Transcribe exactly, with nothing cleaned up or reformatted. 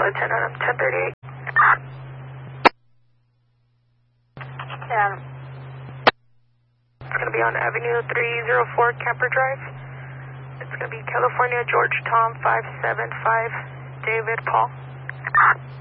Lieutenant, I'm ten thirty-eight. Yeah. It's going to be on Avenue three oh four, Camper Drive. It's going to be California, George, Tom, five seven five, David, Paul.